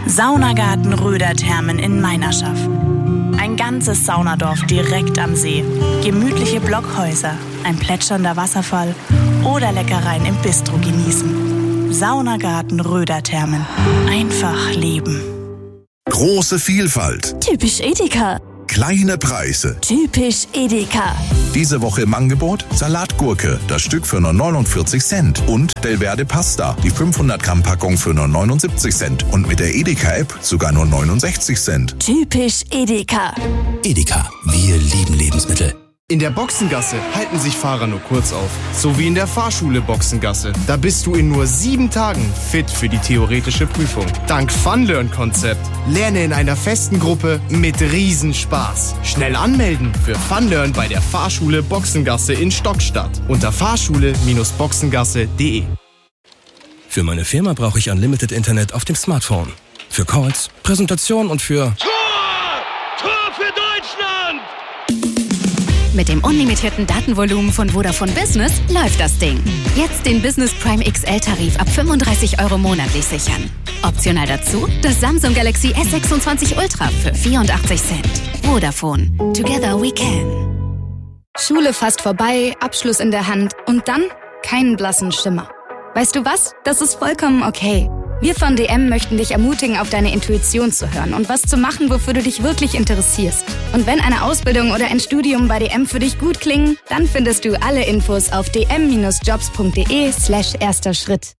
Saunagarten Röderthermen in Meinerschaff. Ein ganzes Saunadorf direkt am See. Gemütliche Blockhäuser, ein plätschernder Wasserfall oder Leckereien im Bistro genießen. Saunagarten Röderthermen. Einfach leben. Große Vielfalt. Typisch Edeka. Kleine Preise. Typisch Edeka. Diese Woche im Angebot Salatgurke, das Stück für nur 49 Cent. Und Belverde Pasta, die 500 Gramm Packung für nur 79 Cent. Und mit der Edeka-App sogar nur 69 Cent. Typisch Edeka. Edeka, wir lieben Lebensmittel. In der Boxengasse halten sich Fahrer nur kurz auf. So wie in der Fahrschule Boxengasse. Da bist du in nur 7 Tagen fit für die theoretische Prüfung. Dank Funlearn-Konzept. Lerne in einer festen Gruppe mit Riesenspaß. Schnell anmelden für Funlearn bei der Fahrschule Boxengasse in Stockstadt. Unter fahrschule-boxengasse.de. Für meine Firma brauche ich Unlimited Internet auf dem Smartphone. Für Calls, Präsentationen und für... Tor für Deutschland! Mit dem unlimitierten Datenvolumen von Vodafone Business läuft das Ding. Jetzt den Business Prime XL-Tarif ab 35 € monatlich sichern. Optional dazu das Samsung Galaxy S26 Ultra für 84 Cent. Vodafone. Together we can. Schule fast vorbei, Abschluss in der Hand und dann keinen blassen Schimmer. Weißt du was? Das ist vollkommen okay. Wir von DM möchten dich ermutigen, auf deine Intuition zu hören und was zu machen, wofür du dich wirklich interessierst. Und wenn eine Ausbildung oder ein Studium bei DM für dich gut klingen, dann findest du alle Infos auf dm-jobs.de/erster Schritt.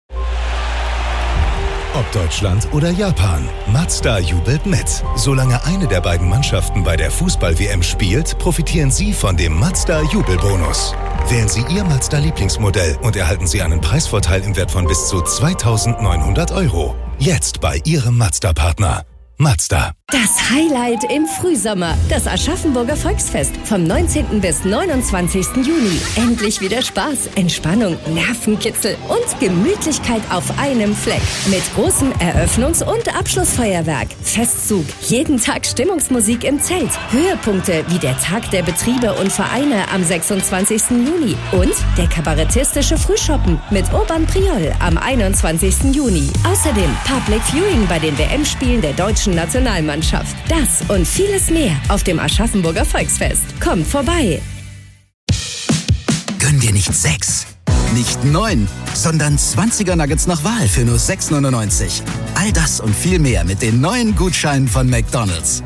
Ob Deutschland oder Japan, Mazda jubelt mit. Solange eine der beiden Mannschaften bei der Fußball-WM spielt, profitieren Sie von dem Mazda-Jubelbonus. Wählen Sie Ihr Mazda-Lieblingsmodell und erhalten Sie einen Preisvorteil im Wert von bis zu 2.900 €. Jetzt bei Ihrem Mazda-Partner. Mazda. Das Highlight im Frühsommer, das Aschaffenburger Volksfest vom 19. bis 29. Juni. Endlich wieder Spaß, Entspannung, Nervenkitzel und Gemütlichkeit auf einem Fleck. Mit großem Eröffnungs- und Abschlussfeuerwerk, Festzug, jeden Tag Stimmungsmusik im Zelt, Höhepunkte wie der Tag der Betriebe und Vereine am 26. Juni und der kabarettistische Frühschoppen mit Urban Priol am 21. Juni. Außerdem Public Viewing bei den WM-Spielen der deutschen Nationalmannschaft. Das und vieles mehr auf dem Aschaffenburger Volksfest. Kommt vorbei! Gönn dir nicht 6, nicht 9, sondern 20er Nuggets nach Wahl für nur 6,99. All das und viel mehr mit den neuen Gutscheinen von McDonald's.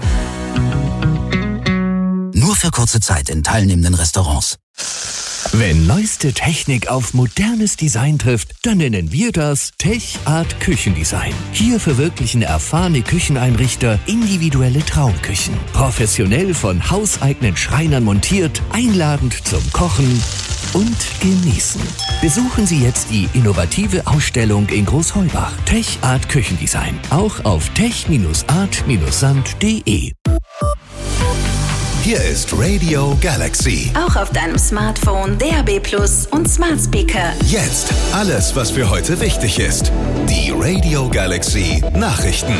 Nur für kurze Zeit in teilnehmenden Restaurants. Wenn neueste Technik auf modernes Design trifft, dann nennen wir das Tech Art Küchendesign. Hier verwirklichen erfahrene Kücheneinrichter individuelle Traumküchen. Professionell von hauseigenen Schreinern montiert, einladend zum Kochen und Genießen. Besuchen Sie jetzt die innovative Ausstellung in Großheubach. Tech Art Küchendesign. Auch auf tech-art-sand.de. Hier ist Radio Galaxy. Auch auf deinem Smartphone, DAB+ und Smart Speaker. Jetzt alles, was für heute wichtig ist. Die Radio Galaxy Nachrichten.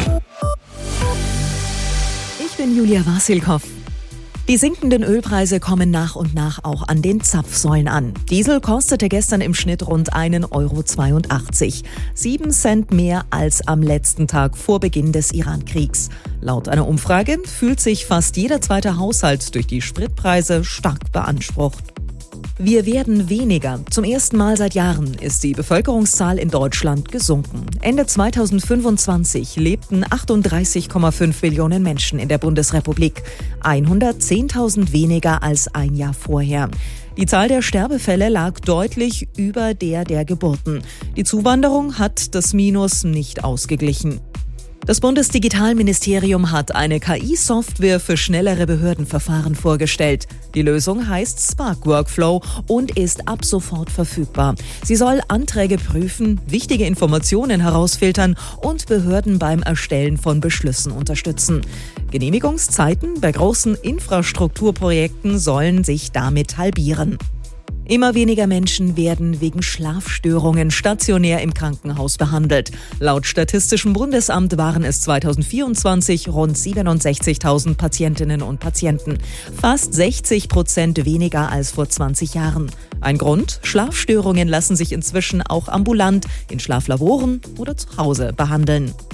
Ich bin Julia Wasilkow. Die sinkenden Ölpreise kommen nach und nach auch an den Zapfsäulen an. Diesel kostete gestern im Schnitt rund 1,82 €. 7 Cent mehr als am letzten Tag vor Beginn des Iran-Kriegs. Laut einer Umfrage fühlt sich fast jeder zweite Haushalt durch die Spritpreise stark beansprucht. Wir werden weniger. Zum ersten Mal seit Jahren ist die Bevölkerungszahl in Deutschland gesunken. Ende 2025 lebten 38,5 Millionen Menschen in der Bundesrepublik. 110.000 weniger als ein Jahr vorher. Die Zahl der Sterbefälle lag deutlich über der Geburten. Die Zuwanderung hat das Minus nicht ausgeglichen. Das Bundesdigitalministerium hat eine KI-Software für schnellere Behördenverfahren vorgestellt. Die Lösung heißt Spark Workflow und ist ab sofort verfügbar. Sie soll Anträge prüfen, wichtige Informationen herausfiltern und Behörden beim Erstellen von Beschlüssen unterstützen. Genehmigungszeiten bei großen Infrastrukturprojekten sollen sich damit halbieren. Immer weniger Menschen werden wegen Schlafstörungen stationär im Krankenhaus behandelt. Laut Statistischem Bundesamt waren es 2024 rund 67.000 Patientinnen und Patienten. Fast 60% weniger als vor 20 Jahren. Ein Grund? Schlafstörungen lassen sich inzwischen auch ambulant in Schlaflaboren oder zu Hause behandeln.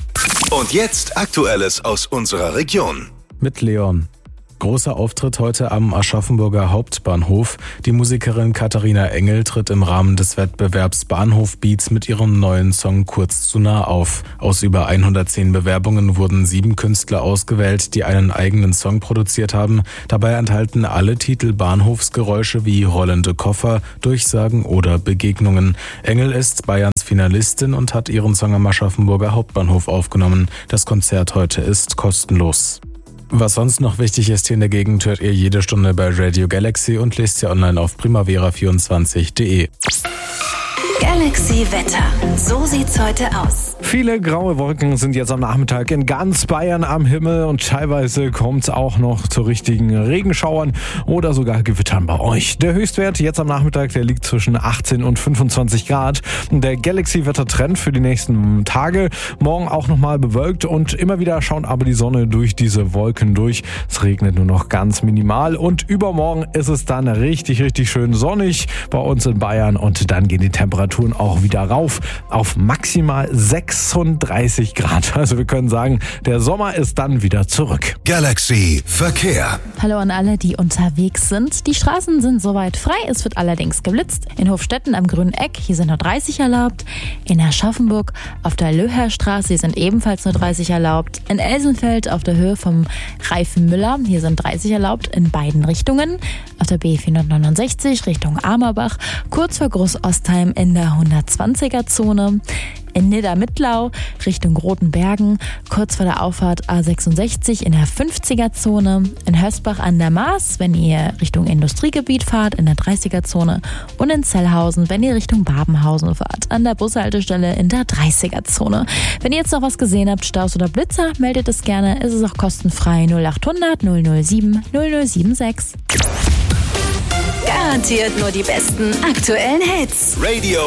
Und jetzt Aktuelles aus unserer Region. Mit Leon. Großer Auftritt heute am Aschaffenburger Hauptbahnhof. Die Musikerin Katharina Engel tritt im Rahmen des Wettbewerbs Bahnhof Beats mit ihrem neuen Song Kurz zu nah auf. Aus über 110 Bewerbungen wurden 7 Künstler ausgewählt, die einen eigenen Song produziert haben. Dabei enthalten alle Titel Bahnhofsgeräusche wie rollende Koffer, Durchsagen oder Begegnungen. Engel ist Bayerns Finalistin und hat ihren Song am Aschaffenburger Hauptbahnhof aufgenommen. Das Konzert heute ist kostenlos. Was sonst noch wichtig ist hier in der Gegend, hört ihr jede Stunde bei Radio Galaxy und lest ihr online auf primavera24.de. Galaxy Wetter. So sieht's heute aus. Viele graue Wolken sind jetzt am Nachmittag in ganz Bayern am Himmel und teilweise kommt es auch noch zu richtigen Regenschauern oder sogar Gewittern bei euch. Der Höchstwert jetzt am Nachmittag, der liegt zwischen 18 und 25 Grad. Der Galaxy-Wetter-Trend für die nächsten Tage. Morgen auch nochmal bewölkt und immer wieder schaut aber die Sonne durch diese Wolken durch. Es regnet nur noch ganz minimal und übermorgen ist es dann richtig, richtig schön sonnig bei uns in Bayern und dann gehen die Temperaturen auch wieder rauf auf maximal 36 Grad. Also wir können sagen, der Sommer ist dann wieder zurück. Galaxy Verkehr. Hallo an alle, die unterwegs sind. Die Straßen sind soweit frei, es wird allerdings geblitzt. In Hofstetten am Grünen Eck, hier sind nur 30 erlaubt. In Aschaffenburg auf der Löherstraße, hier sind ebenfalls nur 30 erlaubt. In Elsenfeld auf der Höhe vom Reifenmüller, hier sind 30 erlaubt in beiden Richtungen. Auf der B469 Richtung Amerbach, kurz vor Groß-Ostheim in der 120er-Zone. In Nidda-Mittlau Richtung Rotenbergen, kurz vor der Auffahrt A66 in der 50er-Zone. In Hösbach an der Maas, wenn ihr Richtung Industriegebiet fahrt, in der 30er-Zone. Und in Zellhausen, wenn ihr Richtung Babenhausen fahrt, an der Bushaltestelle in der 30er-Zone. Wenn ihr jetzt noch was gesehen habt, Staus oder Blitzer, meldet es gerne. Es ist auch kostenfrei 0800 007 0076. Garantiert nur die besten aktuellen Hits. Radio